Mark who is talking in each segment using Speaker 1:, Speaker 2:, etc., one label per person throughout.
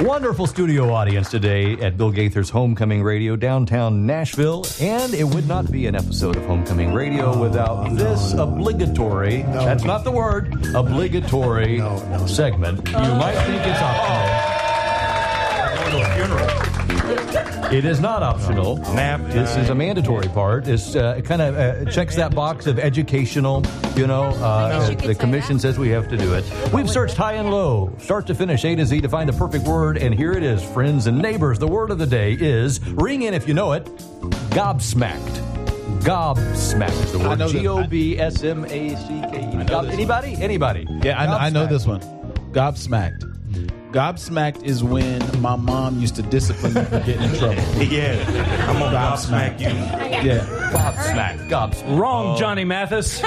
Speaker 1: Wonderful studio audience today at Bill Gaither's Homecoming Radio, downtown Nashville. And it would not be an episode of Homecoming Radio without this obligatory, that's not the word, obligatory segment. You might think it's optional.
Speaker 2: Going to a funeral.
Speaker 1: It is not optional.
Speaker 2: Nap.
Speaker 1: This is a mandatory part. It kind of checks that box of educational, the commission says we have to do it. We've searched high and low, start to finish, A to Z to find the perfect word, and here it is, friends and neighbors. The word of the day is, ring in if you know it, gobsmacked. Gobsmacked is the word. Gobsmacked. Anybody?
Speaker 3: Yeah, I know this one. Gobsmacked. Gobsmacked is when my mom used to discipline me for getting in trouble.
Speaker 2: Yeah, I'm gonna gobsmack you.
Speaker 3: Yeah,
Speaker 1: Gobsmacked.
Speaker 4: Wrong, Johnny Mathis.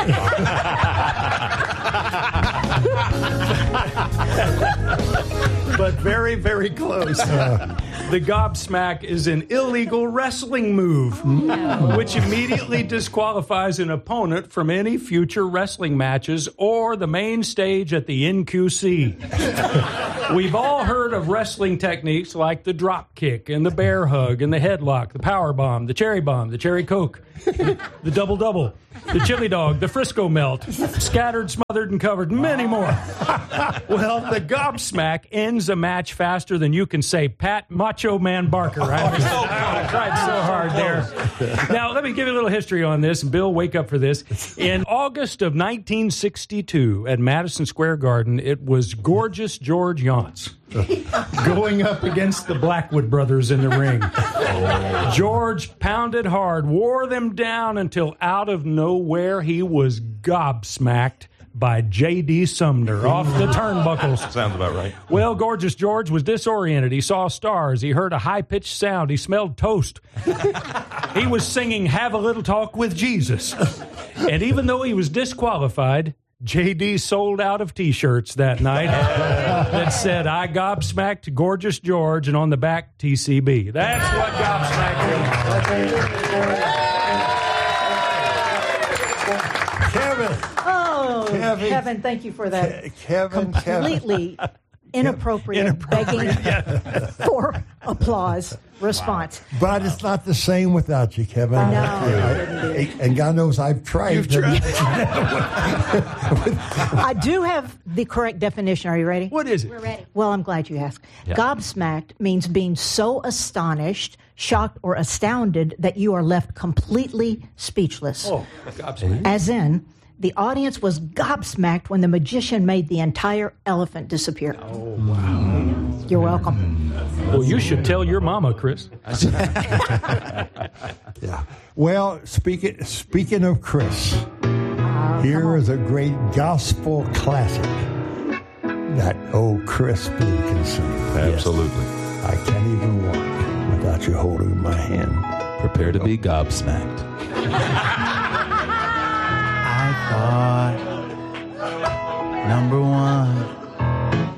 Speaker 4: But very, very close. The gobsmack is an illegal wrestling move, which immediately disqualifies an opponent from any future wrestling matches or the main stage at the NQC. We've all heard of wrestling techniques like the drop kick and the bear hug and the headlock, the power bomb, the cherry coke, the double, the chili dog, the Frisco melt, scattered, smothered, and covered, and many more. Well, the gobsmack ends a match faster than you can say Pat Macho Man Barker. I tried so hard there. Now, let me give you a little history on this. Bill, wake up for this. In August of 1962 at Madison Square Garden, it was Gorgeous George Yance going up against the Blackwood brothers in the ring. George pounded hard, wore them down until out of nowhere he was gobsmacked by J.D. Sumner off the turnbuckles.
Speaker 2: Sounds about right.
Speaker 4: Well, Gorgeous George was disoriented. He saw stars. He heard a high-pitched sound. He smelled toast. He was singing Have a Little Talk with Jesus. And even though he was disqualified, J.D. sold out of T-shirts that night that said, I gobsmacked Gorgeous George, and on the back, TCB. That's what gobsmacked is.
Speaker 5: Kevin, thank you for that. Completely inappropriate begging for applause response.
Speaker 6: But it's not the same without you, Kevin.
Speaker 5: No,
Speaker 6: and God knows I've tried.
Speaker 2: You've tried.
Speaker 5: I do have the correct definition. Are you ready?
Speaker 4: What is it?
Speaker 5: We're ready. Well, I'm glad you asked.
Speaker 1: Yeah.
Speaker 5: Gobsmacked means being so astonished, shocked, or astounded that you are left completely speechless.
Speaker 4: Oh, gobsmacked.
Speaker 5: As in, the audience was gobsmacked when the magician made the entire elephant disappear.
Speaker 4: Oh, wow.
Speaker 5: You're welcome.
Speaker 4: Well, you should tell your mama, Chris.
Speaker 6: Yeah. Well, speaking of Chris, here is a great gospel classic that old Chris Blue can sing.
Speaker 2: Absolutely.
Speaker 6: I can't even walk without you holding my hand.
Speaker 3: prepare to be gobsmacked.
Speaker 7: I thought number one